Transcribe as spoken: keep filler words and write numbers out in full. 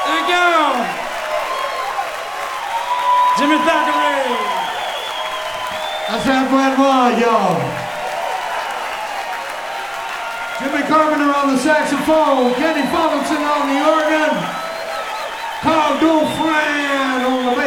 There we go. Jimmy Thackeray. That's halfway one, y'all. Jimmy Carpenter on the saxophone, Kenny Fullerton on the organ, Carl Dufresne on the bass.